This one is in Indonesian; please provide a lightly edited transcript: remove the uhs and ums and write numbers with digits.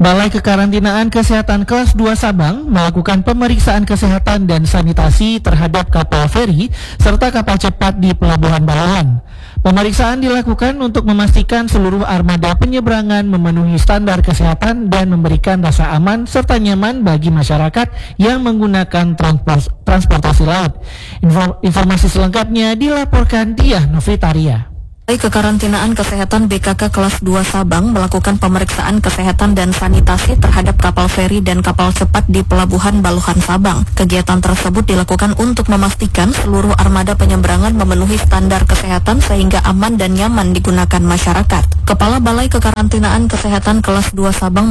Balai Kekarantinaan Kesehatan Kelas 2 Sabang melakukan pemeriksaan kesehatan dan sanitasi terhadap kapal feri serta kapal cepat di Pelabuhan Baluhan. Pemeriksaan dilakukan untuk memastikan seluruh armada penyeberangan memenuhi standar kesehatan dan memberikan rasa aman serta nyaman bagi masyarakat yang menggunakan transportasi laut. Informasi selengkapnya dilaporkan Diah Novitaria. Balai Kekarantinaan Kesehatan BKK Kelas 2 Sabang melakukan pemeriksaan kesehatan dan sanitasi terhadap kapal feri dan kapal cepat di Pelabuhan Baluhan Sabang. Kegiatan tersebut dilakukan untuk memastikan seluruh armada penyeberangan memenuhi standar kesehatan sehingga aman dan nyaman digunakan masyarakat. Kepala Balai Kekarantinaan Kesehatan Kelas 2 Sabang